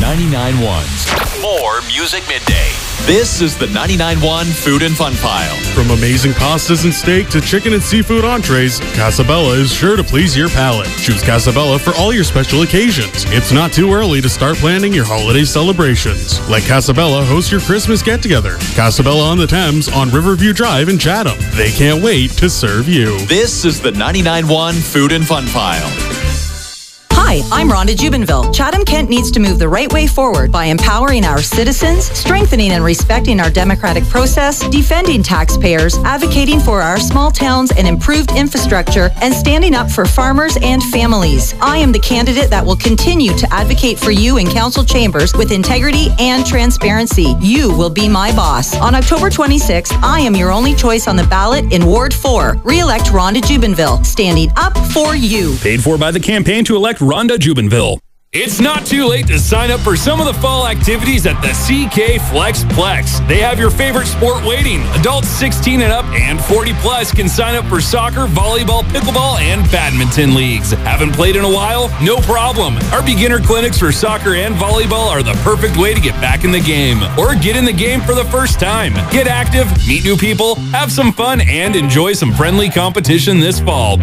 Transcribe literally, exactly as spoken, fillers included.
ninety-nine point one's More Music Midday. This is the ninety-nine point one Food and Fun Pile. From amazing pastas and steak to chicken and seafood entrees, Casabella is sure to please your palate. Choose Casabella for all your special occasions. It's not too early to start planning your holiday celebrations. Let Casabella host your Christmas get-together. Casabella on the Thames on Riverview Drive in Chatham. They can't wait to serve you. This is the ninety-nine point one Food and Fun Pile. Hi, I'm Rhonda Jubinville. Chatham-Kent needs to move the right way forward by empowering our citizens, strengthening and respecting our democratic process, defending taxpayers, advocating for our small towns and improved infrastructure, and standing up for farmers and families. I am the candidate that will continue to advocate for you in council chambers with integrity and transparency. You will be my boss. On October twenty-sixth, I am your only choice on the ballot in Ward four. Re-elect Rhonda Jubinville, standing up for you. Paid for by the campaign to elect Rhonda Jubinville. It's not too late to sign up for some of the fall activities at the C K Flex Plex. They have your favorite sport waiting. Adults sixteen and up and forty plus can sign up for soccer, volleyball, pickleball, and badminton leagues. Haven't played in a while? No problem. Our beginner clinics for soccer and volleyball are the perfect way to get back in the game or get in the game for the first time. Get active, meet new people, have some fun, and enjoy some friendly competition this fall.